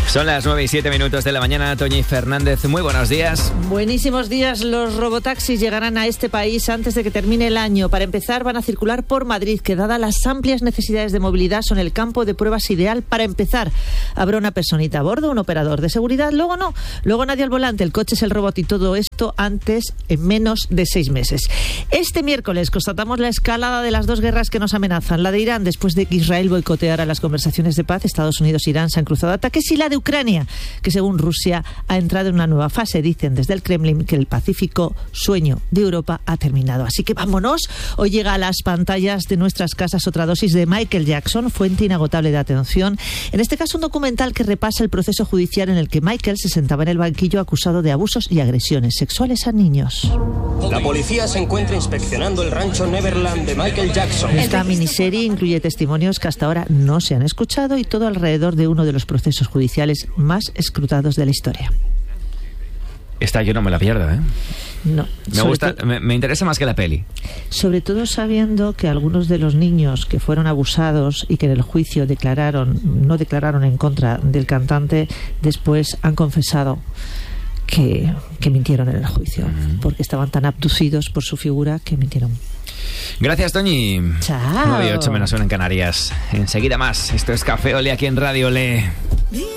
Son las 9:07 de la mañana. Toñi Fernández, muy buenos días. Buenísimos días. Los robotaxis llegarán a este país antes de que termine el año. Para empezar, van a circular por Madrid, que dada las amplias necesidades de movilidad son el campo de pruebas ideal para empezar. Habrá una personita a bordo, un operador de seguridad, luego no. Luego nadie al volante, el coche es el robot y todo esto antes en menos de 6 meses. Este miércoles constatamos la escalada de las dos guerras que nos amenazan. La de Irán, después de que Israel boicoteara las conversaciones de paz. Estados Unidos e Irán se han cruzado ataques, y la de Ucrania, que según Rusia ha entrado en una nueva fase. Dicen desde el Kremlin que el pacífico sueño de Europa ha terminado. Así que vámonos. Hoy llega a las pantallas de nuestras casas otra dosis de Michael Jackson, fuente inagotable de atención. En este caso, un documental que repasa el proceso judicial en el que Michael se sentaba en el banquillo acusado de abusos y agresiones sexuales a niños. La policía se encuentra inspeccionando el rancho Neverland de Michael Jackson. Esta miniserie incluye testimonios que hasta ahora no se han escuchado y todo alrededor de uno de los procesos judiciales más escrutados de la historia. Esta yo no me la pierdo, ¿eh? No. Me interesa más que la peli. Sobre todo sabiendo que algunos de los niños que fueron abusados y que en el juicio no declararon en contra del cantante, después han confesado que mintieron en el juicio, porque estaban tan abducidos por su figura que mintieron. Gracias, Toñi. Chao. 9:08 menos 1 en Canarias. Enseguida más. Esto es Café Ole aquí en Radio Ole.